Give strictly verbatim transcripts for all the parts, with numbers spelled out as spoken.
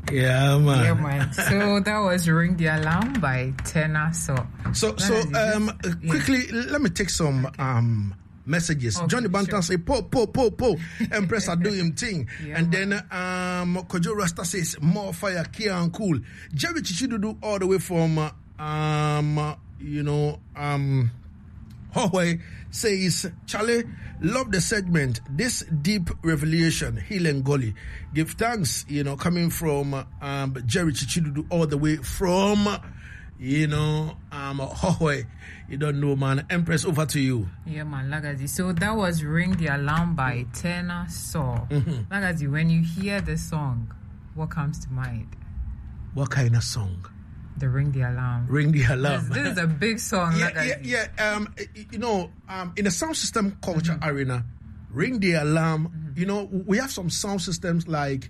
Yeah, man. Yeah, man. So that was Ring the Alarm by Tenor Saw. So, so um, quickly, yeah. let me take some okay. um messages. Okay, Johnny Bantan sure. say, po, po, po, po. Empress are doing thing. Yeah, and man. then um, Kojo Rasta says, more fire, Kia and cool. Jerry Chichidudu all the way from, uh, um, you know, um, Huawei says, Charlie, love the segment. This deep revelation, Helen Gully. Give thanks, you know, coming from um, Jerry Chichidudu all the way from, you know, um, Huawei. You don't know, man. Empress, over to you. Yeah, man, Lagazi. So that was Ring the Alarm by Tenor Saw. Mm-hmm. Lagazi, when you hear the song, what comes to mind? What kind of song? The Ring the Alarm. Ring the Alarm. This, this is a big song. yeah, yeah, yeah. Um, you know, um, in the sound system culture mm-hmm. arena, Ring the Alarm. Mm-hmm. You know, we have some sound systems like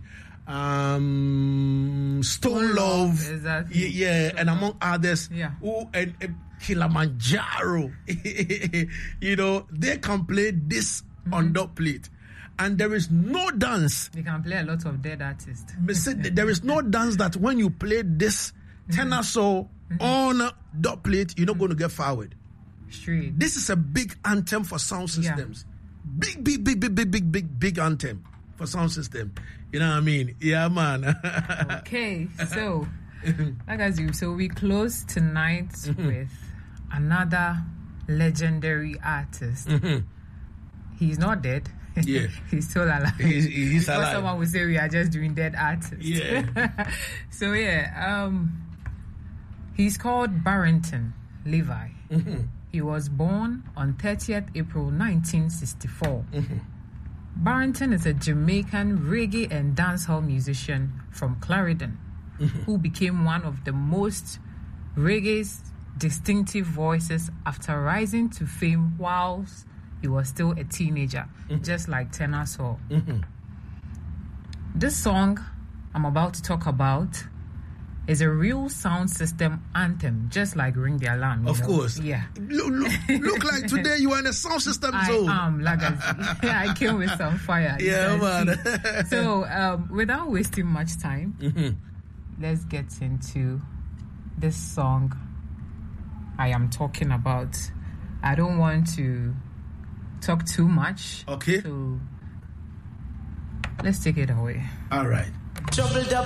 um, Stone Love, exactly. yeah, Stone and Love. among others. Yeah. Who and, and Kilimanjaro. You know, they can play this mm-hmm. on dub plate. And there is no dance. They can play a lot of dead artists. There is no dance that when you play this Tenor Saw mm-hmm. on dub plate, you're not mm-hmm. going to get forward. Straight. This is a big anthem for sound systems. Yeah. Big, big, big, big, big, big, big, big anthem for sound system. You know what I mean? Yeah, man. Okay, so like as you, so we close tonight mm-hmm. with another legendary artist. Mm-hmm. He's not dead. Yeah, he's still alive. He's, he's alive. Someone would say we are just doing dead artists. Yeah. So yeah, um, he's called Barrington Levy. Mm-hmm. He was born on thirtieth April nineteen sixty-four. Mm-hmm. Barrington is a Jamaican reggae and dancehall musician from Clarendon, mm-hmm. who became one of the most reggae's distinctive voices after rising to fame whilst he was still a teenager, mm-hmm. just like Tenor Saw. Mm-hmm. This song I'm about to talk about is a real sound system anthem, just like Ring the Alarm. Of know? course. Yeah. Look, look, look like today you are in a sound system zone. I am, Lagazi. I came with some fire. Yeah, man. So, um, without wasting much time, mm-hmm. let's get into this song I am talking about. I don't want to talk too much. Okay. So let's take it away. All right.